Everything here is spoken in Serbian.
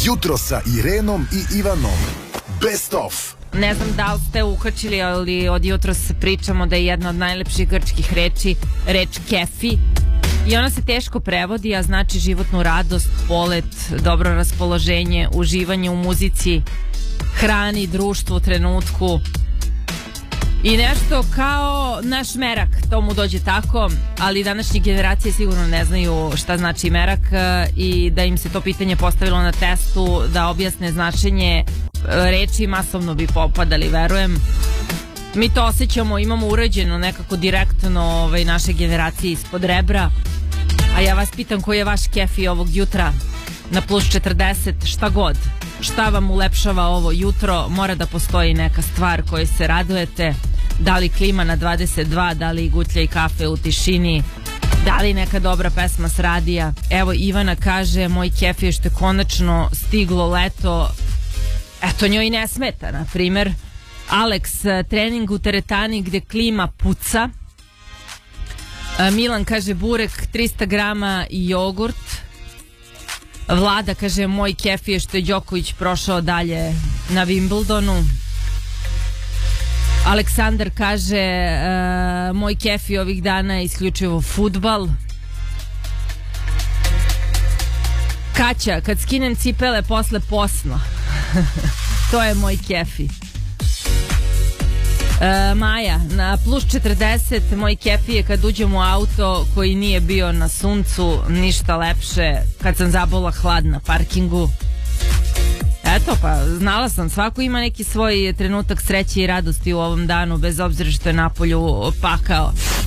Jutro sa Irenom i Ivanom. Best of. Ne znam da li ste ukačili, ali od jutros pričamo da je jedna od najlepših grčkih reči reč kefi. I ona se teško prevodi, a znači životnu radost, polet, dobro raspoloženje, uživanje u muzici, hrani, društvu, trenutku. I nešto kao naš merak, to mu dođe tako, ali današnje generacije sigurno ne znaju šta znači merak i da im se to pitanje postavilo na testu da objasne značenje reči masovno bi popadali, verujem. Mi to osjećamo, imamo uređeno nekako direktno naše generacije ispod rebra. A ja vas pitam koji je vaš kefi ovog jutra na plus 40, šta god. Šta vam ulepšava ovo jutro, mora da postoji neka stvar kojoj se radujete. Da li klima na 22, da li gutlja i kafe u tišini, da li neka dobra pesma s radija. Evo Ivana kaže, moj kefi je što je konačno stiglo leto. Eto, njoj ne smeta, na primer. Alex, trening u teretani gde klima puca. Milan kaže burek 300 grama i jogurt. Vlada kaže moj kefi je što je Đoković prošao dalje na Wimbledonu. Aleksandar kaže moj kefi ovih dana je isključivo fudbal. Kaća, kad skinem cipele posle posla. To je moj kefi. Maja, na plus 40 moj kefi je kad uđem u auto koji nije bio na suncu, ništa lepše kad sam zabola hlad na parkingu. Eto pa, znala sam, svako ima neki svoj trenutak sreće i radosti u ovom danu, bez obzira što je napolju pakao.